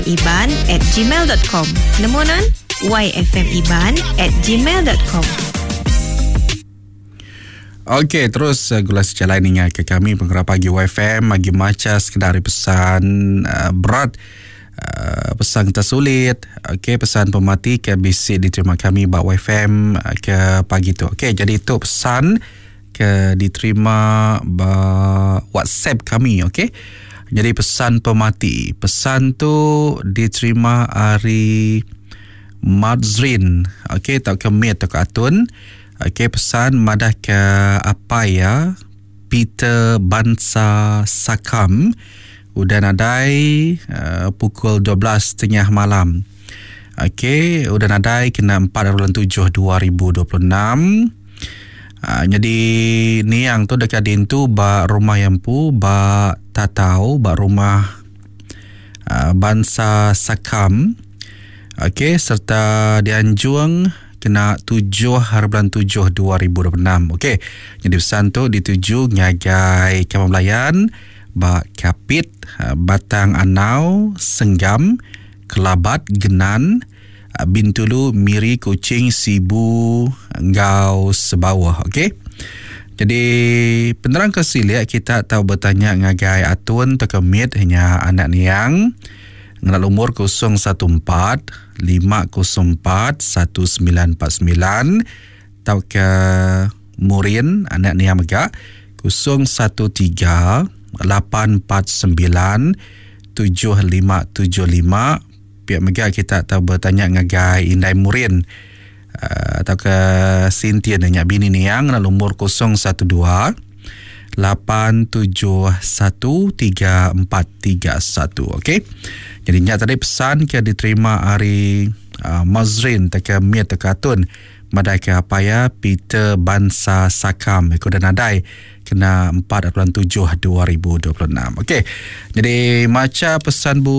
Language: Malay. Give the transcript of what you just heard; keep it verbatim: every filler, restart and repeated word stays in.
iban at gmail dot com. Namunan y f m iban at gmail dot com. Okey, terus uh, gula sejalan dengan ke kami pengerak pagi Y F M bagi macam sekedar pesan uh, berat, uh, pesan tersulit, okey, pesan pemati ke B C diterima kami bak Y F M uh, ke pagi tu. Okey, jadi itu pesan ke diterima bak WhatsApp kami, okey. Jadi pesan pemati, pesan tu diterima hari Madzrin, okey, tak ke Mit tak ke Atun. Okey, pesan madah ke apa ya Peter Bansa Sakam udah nadai uh, pukul dua belas tiga puluh malam. Okey, udah nadai kena empat bulan tujuh dua ribu dua puluh enam. Uh, jadi ni yang tu dekat dintu ba rumah Yampu ba tatau ba rumah uh, Bansa Sakam. Okey, serta dianjung kena tujuh hari bulan tujuh dua ribu dua puluh enam. Okey, jadi pesan tu dituju ngagai Kamar Melayan ba Kapit, uh, Batang Anau, Senggam, Kelabat, Genan, Bintulu, Miri, Kuching, Sibu, Ngau, Sebawah. Okey. Jadi penerang kesilia kita tahu bertanya ngagai Atun tekemit hanya anak niang ngenal umur kosong satu empat lima kosong empat satu sembilan empat sembilan tahu ke Murin anak niang megak kosong satu tiga lapan empat sembilan tujuh lima tujuh lima. Pihak megak kita tahu bertanya ngagai Indai Murin uh, atau ke Cynthia nanya bini ni yang ngenal umur kosong satu dua lapan tujuh satu tiga empat tiga satu. Okey, jadi nyat tadi pesan ke diterima hari uh, Mazrin tak ke Miat tak ke Atun madai ke apa ya Peter Bansa Sakam ikut dan nadai kena empat bulan tujuh dua ribu dua puluh enam. Okey, jadi macam pesan bu